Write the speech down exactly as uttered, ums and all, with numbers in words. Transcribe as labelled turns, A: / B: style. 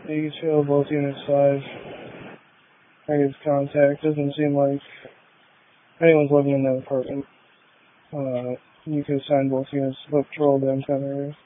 A: You can feel both units five. Negative contact. Doesn't seem like anyone's living in that apartment. Uh, you can assign both units to patrol downtown area.